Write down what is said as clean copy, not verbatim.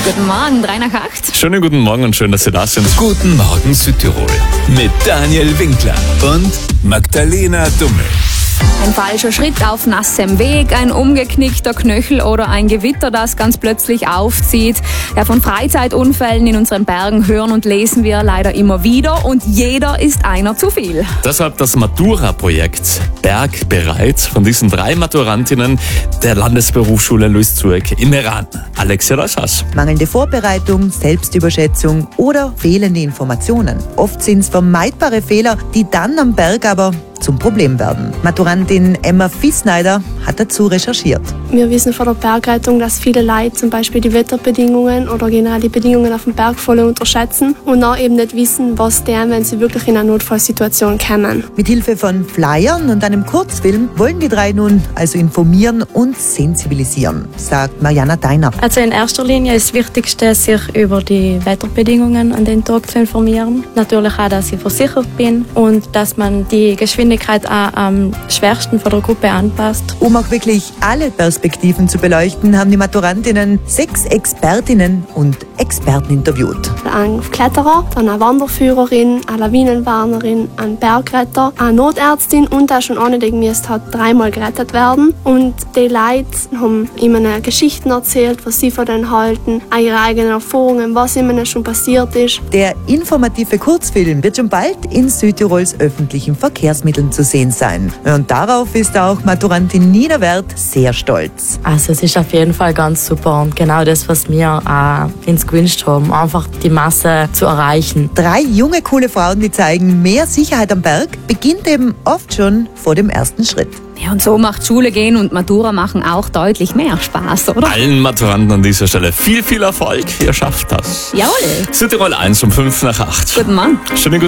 Guten Morgen, 3 nach 8. Schönen guten Morgen und schön, dass Sie da sind. Guten Morgen Südtirol mit Daniel Winkler und Magdalena Dummel. Ein falscher Schritt auf nassem Weg, ein umgeknickter Knöchel oder ein Gewitter, das ganz plötzlich aufzieht. Ja, von Freizeitunfällen in unseren Bergen hören und lesen wir leider immer wieder und jeder ist einer zu viel. Deshalb das Matura-Projekt Bergbereit von diesen 3 Maturantinnen der Landesberufsschule Luiszurg im Meran. Alexia Raschas. Mangelnde Vorbereitung, Selbstüberschätzung oder fehlende Informationen. Oft sind es vermeidbare Fehler, die dann am Berg aber zum Problem werden. Maturantin Emma Fiesneider hat dazu recherchiert. Wir wissen von der Bergrettung, dass viele Leute zum Beispiel die Wetterbedingungen oder generell die Bedingungen auf dem Berg voll unterschätzen und auch eben nicht wissen, was deren, wenn sie wirklich in eine Notfallsituation kommen. Mit Hilfe von Flyern und einem Kurzfilm wollen die 3 nun also informieren und sensibilisieren, sagt Mariana Deiner. Also in erster Linie ist das Wichtigste, sich über die Wetterbedingungen an den Tag zu informieren. Natürlich auch, dass ich versichert bin und dass man die Geschwindigkeit auch am schwersten von der Gruppe anpasst. Um auch wirklich alle Perspektiven zu beleuchten, haben die Maturantinnen 6 Expertinnen und Experten interviewt. Ein Kletterer, dann eine Wanderführerin, eine Lawinenwarnerin, ein Bergretter, eine Notärztin und der schon ohne gemusst hat 3-mal gerettet werden. Und die Leute haben ihnen Geschichten erzählt, was sie von denen halten, ihre eigenen Erfahrungen, was ihnen schon passiert ist. Der informative Kurzfilm wird schon bald in Südtirols öffentlichen Verkehrsmitteln zu sehen sein. Und darauf ist auch Maturantin Nina Wert sehr stolz. Also es ist auf jeden Fall ganz super und genau das, was wir auch uns gewünscht haben, einfach die Masse zu erreichen. 3 junge, coole Frauen, die zeigen, mehr Sicherheit am Berg beginnt eben oft schon vor dem ersten Schritt. Ja, und so macht Schule gehen und Matura machen auch deutlich mehr Spaß, oder? Allen Maturanten an dieser Stelle viel Erfolg. Ihr schafft das. Jawohl. Südtirol 1 um 5 nach 8. Guten Morgen. Schönen